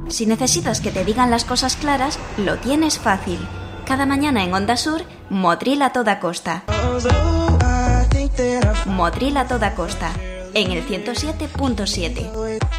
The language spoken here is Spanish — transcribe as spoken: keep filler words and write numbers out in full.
Si necesitas que te digan las cosas claras, lo tienes fácil. Cada mañana en Onda Sur, Motril a toda costa. Motril a toda costa, en el ciento siete punto siete.